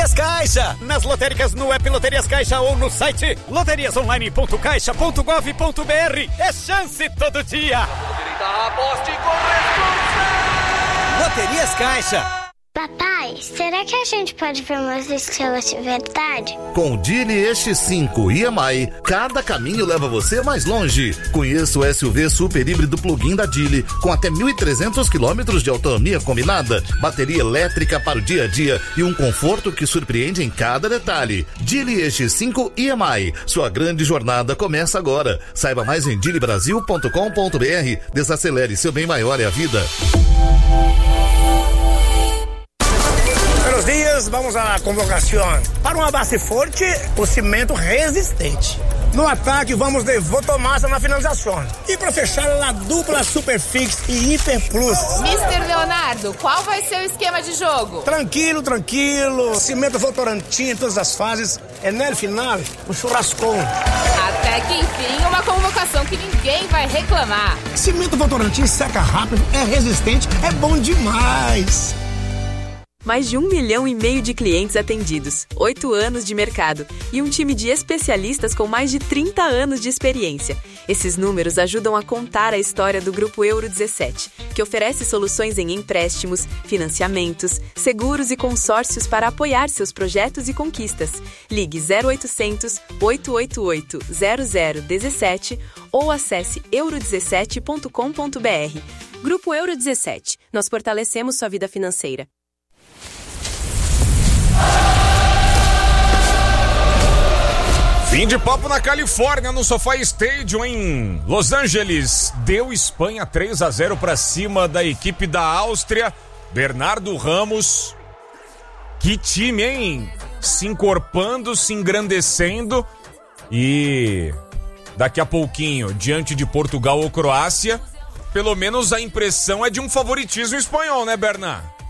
Loterias Caixa. Nas lotéricas, no app Loterias Caixa ou no site loteriasonline.caixa.gov.br. É chance todo dia. Aposte com responsabilidade. Loterias Caixa. Papai, será que a gente pode ver umas estrelas de verdade? Com o Geely X5 EMI, cada caminho leva você mais longe. Conheça o SUV super híbrido plug-in da Geely, com até 1.300 km de autonomia combinada, bateria elétrica para o dia a dia e um conforto que surpreende em cada detalhe. Geely X5 EMI, sua grande jornada começa agora. Saiba mais em geelybrasil.com.br. Desacelere, seu bem maior é a vida. Buenos días, vamos a la convocación. Para uma base forte, o cimento resistente. No ataque, vamos de Votomassa na finalização. E para fechar, a dupla Superfix e Hiper Plus. Mr. Leonardo, qual vai ser o esquema de jogo? Tranquilo. Cimento Votorantim em todas as fases. É no final, um churrascão. Até que enfim, uma convocação que ninguém vai reclamar. Cimento Votorantim seca rápido, é resistente, é bom demais. Mais de 1,5 milhão de clientes atendidos, 8 anos de mercado e um time de especialistas com mais de 30 anos de experiência. Esses números ajudam a contar a história do Grupo Euro 17, que oferece soluções em empréstimos, financiamentos, seguros e consórcios para apoiar seus projetos e conquistas. Ligue 0800 888 0017 ou acesse euro17.com.br. Grupo Euro 17. Nós fortalecemos sua vida financeira. Fim de papo na Califórnia, no SoFi Stadium em Los Angeles. Deu Espanha 3-0 para cima da equipe da Áustria. Bernardo Ramos. Que time, hein? Se encorpando, se engrandecendo. E daqui a pouquinho, diante de Portugal ou Croácia, pelo menos a impressão é de um favoritismo espanhol, né, Bernardo?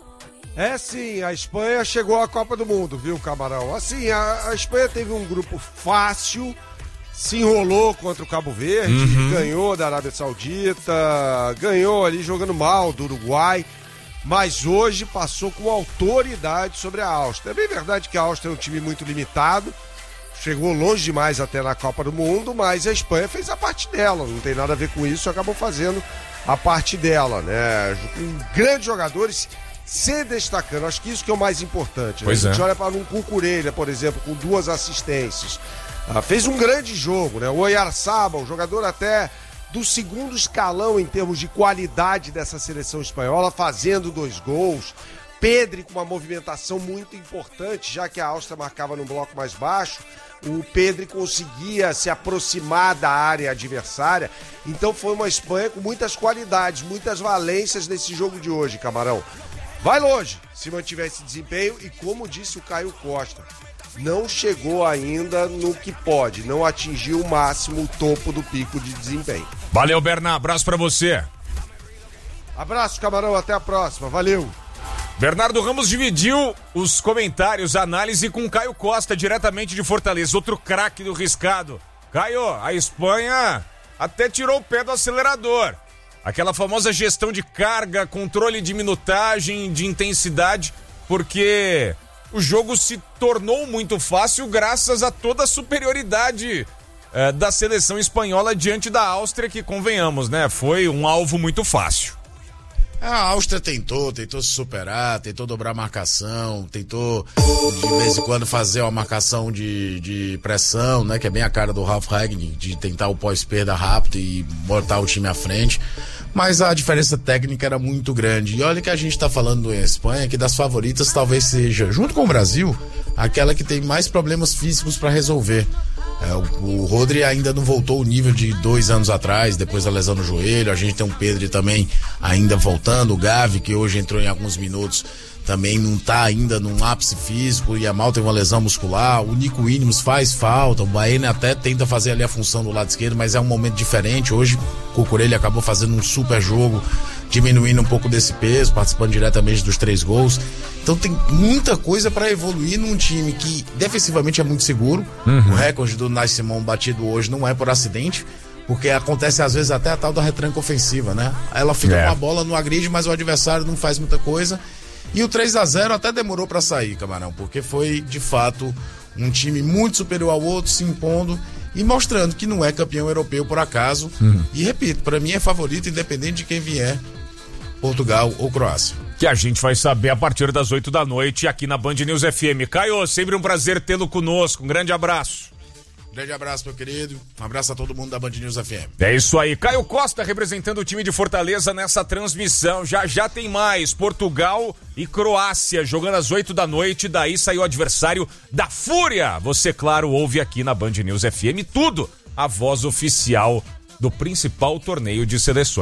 É sim, a Espanha chegou à Copa do Mundo, viu, Camarão? Assim, a Espanha teve um grupo fácil, se enrolou contra o Cabo Verde, ganhou da Arábia Saudita, ganhou ali jogando mal do Uruguai, mas hoje passou com autoridade sobre a Áustria. É bem verdade que a Áustria é um time muito limitado, chegou longe demais até na Copa do Mundo, mas a Espanha fez a parte dela, não tem nada a ver com isso, acabou fazendo a parte dela, né? Com grandes jogadores se destacando, acho que isso que é o mais importante, né? A gente olha para um Cucurella, por exemplo, com 2 assistências, fez um grande jogo, né? O Oyarzabal, jogador até do segundo escalão em termos de qualidade dessa seleção espanhola, fazendo 2 gols. Pedri com uma movimentação muito importante, já que a Áustria marcava no bloco mais baixo, o Pedri conseguia se aproximar da área adversária, então foi uma Espanha com muitas qualidades, muitas valências nesse jogo de hoje, Camarão. Vai longe, se mantiver esse desempenho, e como disse o Caio Costa, não chegou ainda no que pode, não atingiu o máximo, o topo do pico de desempenho. Valeu, Bernardo, abraço pra você. Abraço, Camarão, até a próxima, valeu. Bernardo Ramos dividiu os comentários, a análise com Caio Costa, diretamente de Fortaleza, outro craque do riscado. Caio, a Espanha até tirou o pé do acelerador. Aquela famosa gestão de carga, controle de minutagem, de intensidade, porque o jogo se tornou muito fácil graças a toda a superioridade da seleção espanhola diante da Áustria, que, convenhamos, né, foi um alvo muito fácil. A Áustria tentou se superar, tentou dobrar a marcação, tentou de vez em quando fazer uma marcação de pressão, né, que é bem a cara do Ralf Rangnick, de tentar o pós-perda rápido e botar o time à frente, mas a diferença técnica era muito grande. E olha que a gente tá falando em Espanha, que das favoritas talvez seja, junto com o Brasil, aquela que tem mais problemas físicos para resolver. O Rodri ainda não voltou ao nível de 2 anos atrás, depois da lesão no joelho. A gente tem um Pedri também ainda voltando, o Gavi, que hoje entrou em alguns minutos, também não tá ainda num ápice físico, e a Mal tem uma lesão muscular. O Nico Williams faz falta, o Baena até tenta fazer ali a função do lado esquerdo, mas é um momento diferente. Hoje o Cucurella acabou fazendo um super jogo, diminuindo um pouco desse peso, participando diretamente dos 3 gols. Então tem muita coisa para evoluir num time que defensivamente é muito seguro. O recorde do Unai Simon batido hoje não é por acidente, porque acontece às vezes até a tal da retranca ofensiva, né? Ela fica com a bola, não agride, mas o adversário não faz muita coisa. E o 3-0 até demorou para sair, Camarão, porque foi de fato um time muito superior ao outro, se impondo e mostrando que não é campeão europeu por acaso. E repito, para mim é favorito independente de quem vier, Portugal ou Croácia. Que a gente vai saber a partir das 8 da noite aqui na Band News FM. Caio, sempre um prazer tê-lo conosco. Um grande abraço. Grande abraço, meu querido. Um abraço a todo mundo da Band News FM. É isso aí. Caio Costa representando o time de Fortaleza nessa transmissão. Já tem mais. Portugal e Croácia jogando às 8 da noite. Daí saiu o adversário da Fúria. Você, claro, ouve aqui na Band News FM tudo. A voz oficial do principal torneio de seleções.